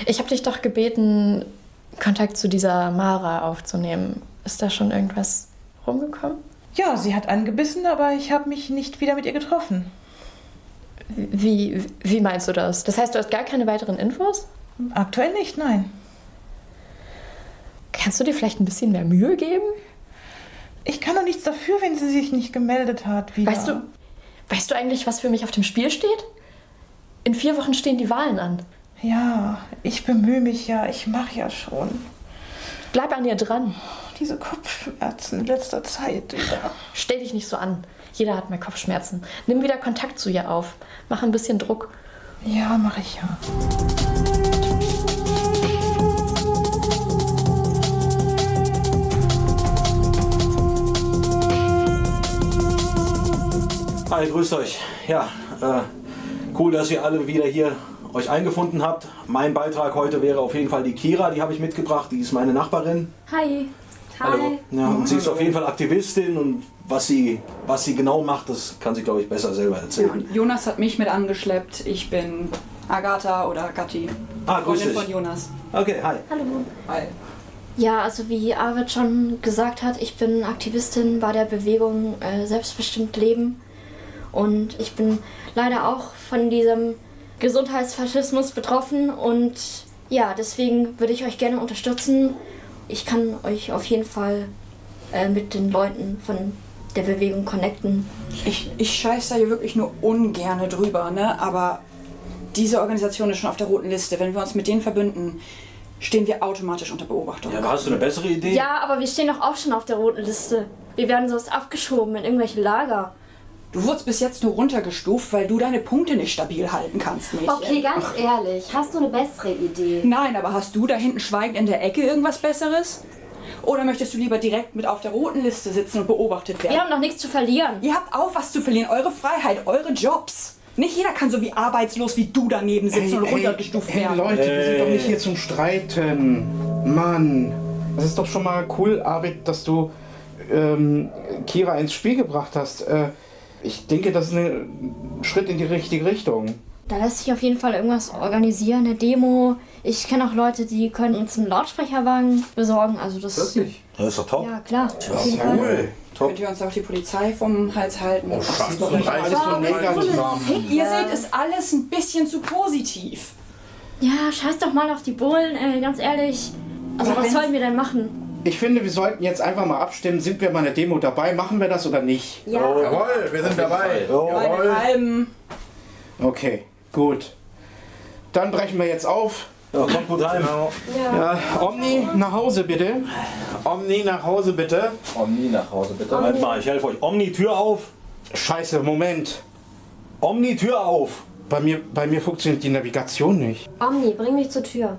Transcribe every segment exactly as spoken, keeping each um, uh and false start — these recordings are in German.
Ich habe dich doch gebeten, Kontakt zu dieser Mara aufzunehmen. Ist da schon irgendwas rumgekommen? Ja, sie hat angebissen, aber ich habe mich nicht wieder mit ihr getroffen. Wie, wie meinst du das? Das heißt, du hast gar keine weiteren Infos? Aktuell nicht, nein. Kannst du dir vielleicht ein bisschen mehr Mühe geben? Ich kann doch nichts dafür, wenn sie sich nicht gemeldet hat. Wieder. Weißt du, weißt du eigentlich, was für mich auf dem Spiel steht? In vier Wochen stehen die Wahlen an. Ja, ich bemühe mich ja. Ich mache ja schon. Bleib an ihr dran. Diese Kopfschmerzen in letzter Zeit wieder. Stell dich nicht so an. Jeder hat mal Kopfschmerzen. Nimm wieder Kontakt zu ihr auf. Mach ein bisschen Druck. Ja, mache ich ja. Hi, grüßt euch. Ja, äh, cool, dass ihr alle wieder hier euch eingefunden habt. Mein Beitrag heute wäre auf jeden Fall die Kira, die habe ich mitgebracht. Die ist meine Nachbarin. Hi. Hallo. Ja, und sie ist auf jeden Fall Aktivistin und was sie, was sie genau macht, das kann sie, glaube ich, besser selber erzählen. Ja, Jonas hat mich mit angeschleppt. Ich bin Agatha oder Gatti. Ah, grüß Freundin dich. von Jonas. Okay, hi. Hallo. Hi. Ja, also wie Arvid schon gesagt hat, ich bin Aktivistin bei der Bewegung äh, Selbstbestimmt Leben. Und ich bin leider auch von diesem Gesundheitsfaschismus betroffen. Und ja, deswegen würde ich euch gerne unterstützen. Ich kann euch auf jeden Fall äh, mit den Leuten von der Bewegung connecten. Ich, ich scheiß da hier wirklich nur ungerne drüber, ne? Aber diese Organisation ist schon auf der roten Liste. Wenn wir uns mit denen verbünden, stehen wir automatisch unter Beobachtung. Ja, aber hast du eine bessere Idee? Ja, aber wir stehen doch auch schon auf der roten Liste. Wir werden sonst abgeschoben in irgendwelche Lager. Du wurdest bis jetzt nur runtergestuft, weil du deine Punkte nicht stabil halten kannst, Mädchen. Okay, ganz ehrlich, hast du eine bessere Idee? Nein, aber hast du da hinten schweigend in der Ecke irgendwas Besseres? Oder möchtest du lieber direkt mit auf der roten Liste sitzen und beobachtet werden? Wir haben noch nichts zu verlieren. Ihr habt auch was zu verlieren, eure Freiheit, eure Jobs. Nicht jeder kann so wie arbeitslos wie du daneben sitzen Ey, und ey, runtergestuft hey, werden. Leute, wir sind Ey. doch nicht hier zum Streiten. Mann, das ist doch schon mal cool, Arvid, dass du ähm, Kira ins Spiel gebracht hast. Äh, ich denke, das ist ein Schritt in die richtige Richtung. Da lässt sich auf jeden Fall irgendwas organisieren, eine Demo. Ich kenne auch Leute, die können uns einen Lautsprecherwagen besorgen. Also das Wirklich? Das ist doch top. Ja, klar. Auf jeden Fall. Cool. Könnt ihr uns auch die Polizei vom Hals halten? Oh, Das Scheiße, ist doch das nicht ist alles so negativ. Ihr seht es alles ein bisschen zu positiv. Ja, scheiß doch mal auf die Bullen, ey, ganz ehrlich. Also Aber was wenn's- sollen wir denn machen? Ich finde, wir sollten jetzt einfach mal abstimmen, sind wir bei einer Demo dabei, machen wir das oder nicht? Ja. Jawohl, wir sind dabei. Meine halben. Okay, gut. Dann brechen wir jetzt auf. Ja, kommt gut heim. Genau. Ja, Omni, nach Hause bitte. Omni nach Hause bitte. Omni nach Hause, bitte. Moment mal, ich helfe euch. Omni, Tür auf. Scheiße, Moment. Omni, Tür auf. Bei mir, bei mir funktioniert die Navigation nicht. Omni, bring mich zur Tür.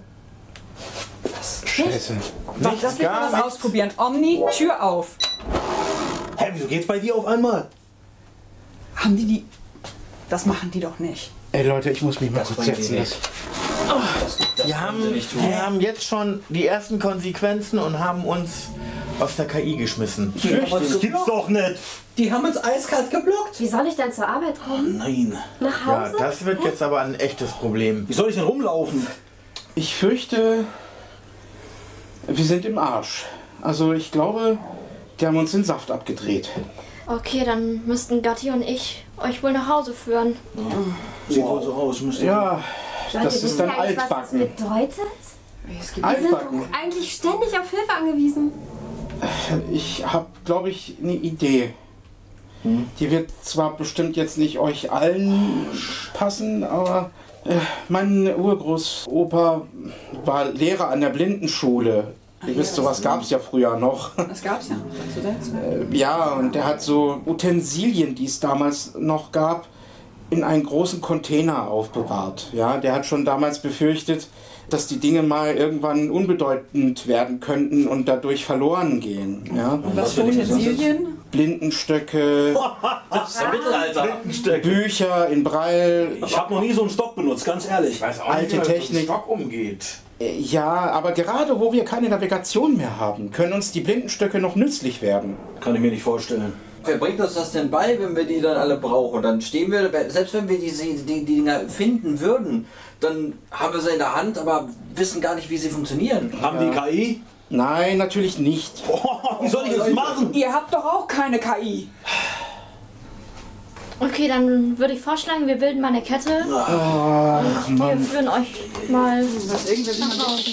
Scheiße. Lass mich mal was ausprobieren. Omni, Tür auf. Hä, wieso geht's bei dir auf einmal? Haben die die... Das machen die doch nicht. Ey Leute, ich muss mich mal Das kurz bringt die setzen. nicht. Wir haben, wir haben jetzt schon die ersten Konsequenzen und haben uns aus der K I geschmissen. Das gibt's doch nicht. Die haben uns eiskalt geblockt. Wie soll ich denn zur Arbeit kommen? Nein. Nach Ja, Hause? das wird jetzt aber ein echtes Problem. Wie soll ich denn rumlaufen? Ich fürchte, wir sind im Arsch. Also ich glaube, die haben uns den Saft abgedreht. Okay, dann müssten Gatti und ich euch wohl nach Hause führen. Sieht wohl so aus. Müsst ihr Ja, Leute, das ist wisst dann ihr eigentlich, was das altbacken. bedeutet? Es gibt Wir sind Altbacken. doch eigentlich ständig auf Hilfe angewiesen. Ich habe, glaube ich, eine Idee. Die wird zwar bestimmt jetzt nicht euch allen passen, aber äh, mein Urgroßopa war Lehrer an der Blindenschule. Ihr wisst, sowas gab es ja früher noch. Das gab's ja zu der Zeit. Ja, und der hat so Utensilien, die es damals noch gab, in einen großen Container aufbewahrt. Ja, der hat schon damals befürchtet, dass die Dinge mal irgendwann unbedeutend werden könnten und dadurch verloren gehen. Ja? Und was für Utensilien? Blindenstücke, Das ist ja Mittelalter. Bücher in Braille. Ich habe noch nie so einen Stock benutzt, ganz ehrlich. Ich weiß auch Alte nicht, wie man mit so einem Technik. Stock umgeht. Ja, aber gerade wo wir keine Navigation mehr haben, können uns die Blindenstöcke noch nützlich werden. Kann ich mir nicht vorstellen. Wer bringt uns das denn bei, wenn wir die dann alle brauchen? Dann stehen wir, selbst wenn wir diese, die, die Dinger finden würden, dann haben wir sie in der Hand, aber wissen gar nicht, wie sie funktionieren. Haben die K I? Nein, natürlich nicht. Oh, wie soll ich das machen? Ihr habt doch auch keine K I. Okay, dann würde ich vorschlagen, wir bilden mal eine Kette Ach, und wir Mann. führen euch mal Was irgendwer nach Hause.